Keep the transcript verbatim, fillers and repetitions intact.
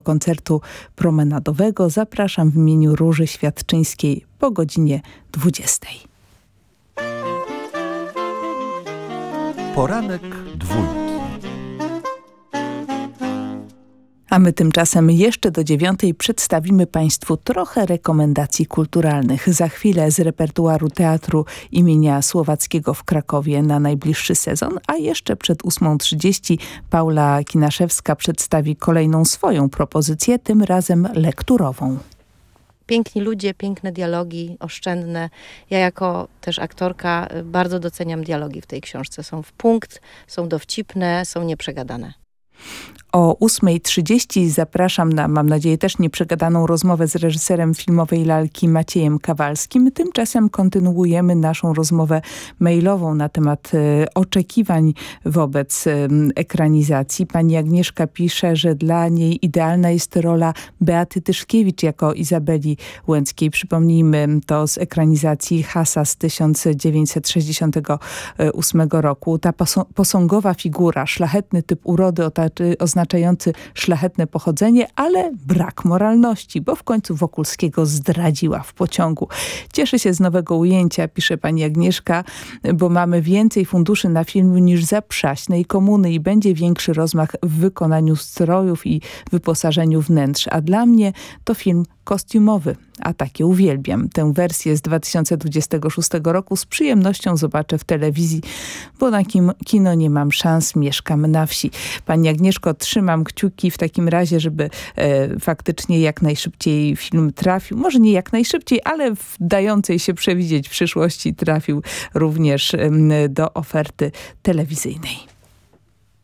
koncertu promenadowego zapraszam w imieniu Róży Świadczyńskiej po godzinie dwudziestej. Poranek dwójki. A my tymczasem jeszcze do dziewiątej przedstawimy Państwu trochę rekomendacji kulturalnych. Za chwilę z repertuaru Teatru imienia Słowackiego w Krakowie na najbliższy sezon, a jeszcze przed ósmą trzydzieści Paula Kinaszewska przedstawi kolejną swoją propozycję, tym razem lekturową. Piękni ludzie, piękne dialogi, oszczędne. Ja jako też aktorka bardzo doceniam dialogi w tej książce. Są w punkt, są dowcipne, są nieprzegadane. O ósmej trzydzieści zapraszam na, mam nadzieję, też nieprzegadaną rozmowę z reżyserem filmowej lalki Maciejem Kawalskim. Tymczasem kontynuujemy naszą rozmowę mailową na temat e, oczekiwań wobec e, ekranizacji. Pani Agnieszka pisze, że dla niej idealna jest rola Beaty Tyszkiewicz jako Izabeli Łęckiej. Przypomnijmy to z ekranizacji Hasa z tysiąc dziewięćset sześćdziesiątego ósmego roku. Ta posągowa figura, szlachetny typ urody oznaczający szlachetne pochodzenie, ale brak moralności, bo w końcu Wokulskiego zdradziła w pociągu. Cieszę się z nowego ujęcia, pisze pani Agnieszka, bo mamy więcej funduszy na film niż za Przaśnej Komuny i będzie większy rozmach w wykonaniu strojów i wyposażeniu wnętrz. A dla mnie to film kostiumowy, a takie uwielbiam. Tę wersję z dwa tysiące dwudziestego szóstego roku z przyjemnością zobaczę w telewizji, bo na kim, kino nie mam szans, mieszkam na wsi. Pani Agnieszko, trzymam kciuki w takim razie, żeby e, faktycznie jak najszybciej film trafił. Może nie jak najszybciej, ale w dającej się przewidzieć przyszłości trafił również e, do oferty telewizyjnej.